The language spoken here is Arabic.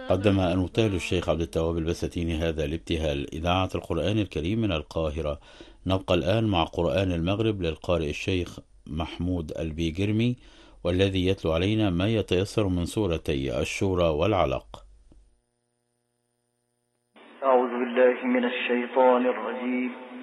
قدم المبتهل الشيخ عبد التواب البساتيني هذا الابتهال. إذاعة القرآن الكريم من القاهرة. نبقى الآن مع قرآن المغرب للقارئ الشيخ محمود البيجرمي، والذي يتلو علينا ما يتيسر من سورتي الشورى والعلق. أعوذ بالله من الشيطان الرجيم.